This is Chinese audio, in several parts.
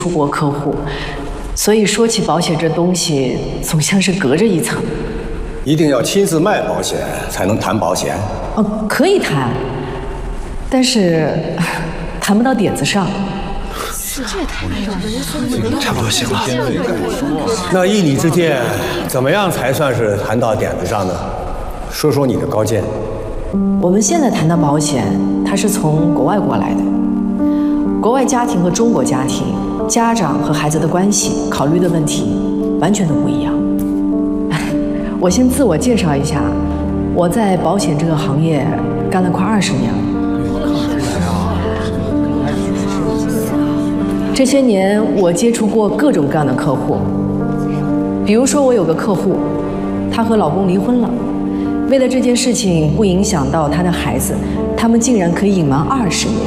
出国客户，所以说起保险这东西，总像是隔着一层。 一定要亲自卖保险才能谈保险？ 哦，可以谈，但是谈不到点子上。 这也太了， 差不多行了。 那依你之见，怎么样才算是谈到点子上呢？说说你的高见。 我们现在谈的保险，它是从国外过来的。国外家庭和中国家庭，家长和孩子的关系，考虑的问题完全都不一样。我先自我介绍一下，我在保险这个行业干了快20年了。这些年我接触过各种各样的客户，比如说我有个客户，她和老公离婚了，为了这件事情不影响到她的孩子，他们竟然可以隐瞒20年。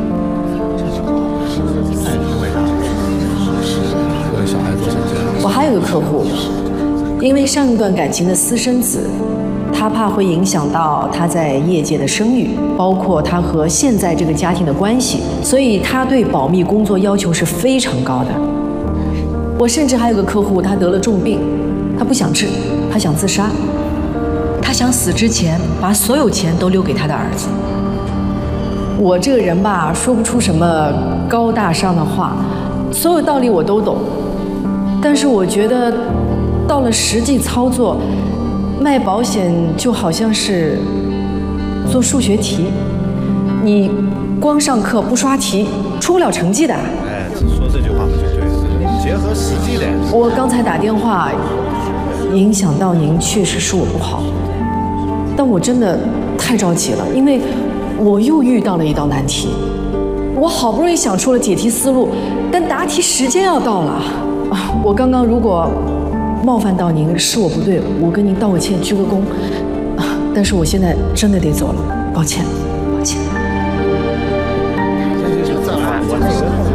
我还有个客户，因为上一段感情的私生子，他怕会影响到他在业界的声誉，包括他和现在这个家庭的关系，所以他对保密工作要求是非常高的。我甚至还有个客户，他得了重病，他不想治，他想自杀，他想死之前把所有钱都留给他的儿子。我这个人吧，说不出什么高大上的话，所有道理我都懂，但是我觉得到了实际操作，卖保险就好像是做数学题，你光上课不刷题，出不了成绩的。 哎，说这句话不就对了？结合实际的。 我刚才打电话，影响到您，确实是我不好，但我真的太着急了，因为我又遇到了一道难题。我好不容易想出了解题思路，但答题时间要到了啊！我刚刚如果冒犯到您，是我不对，我跟您道个歉，鞠个躬啊！但是我现在真的得走了，抱歉，抱歉。